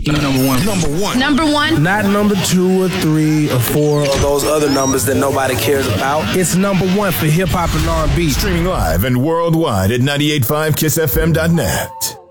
Number one. Number one. Not number 2 or 3 or 4 or those other numbers that nobody cares about. It's number 1 for hip hop and R&B. Streaming live and worldwide at 985kissfm.net.